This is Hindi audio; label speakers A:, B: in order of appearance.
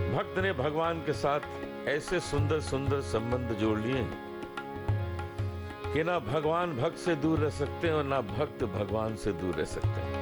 A: भक्त ने भगवान के साथ ऐसे सुंदर सुंदर संबंध जोड़ लिए कि ना भगवान भक्त से दूर रह सकते हैं और ना भक्त भगवान से दूर रह सकते हैं।